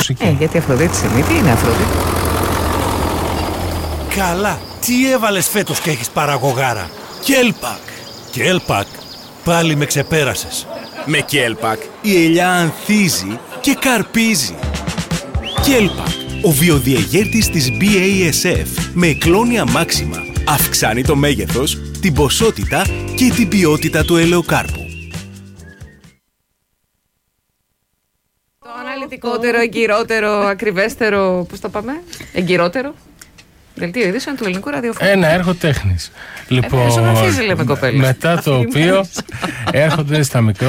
μουσική. Γιατί Αφροδίτη είναι. Τι είναι Αφροδίτη? Καλά. Τι έβαλες φέτος και έχεις παραγωγάρα? Κέλπακ. Κέλπακ. Πάλι με ξεπέρασες. Με Κέλπακ η ελιά ανθίζει και καρπίζει. Κέλπακ, ο βιοδιεγέρτης της BASF με εκλόνια μάξιμα. Αυξάνει το μέγεθος, την ποσότητα και την ποιότητα του ελαιοκάρπου. Το αναλυτικότερο, εγκυρότερο, ακριβέστερο, πώς το πάμε, εγκυρότερο δελτίο ειδήσεων του ελληνικού ραδιοφώνου. Ένα έργο τέχνης. Λοιπόν, λέμε, κοπέλα. μετά το οποίο έρχονται στα μικρά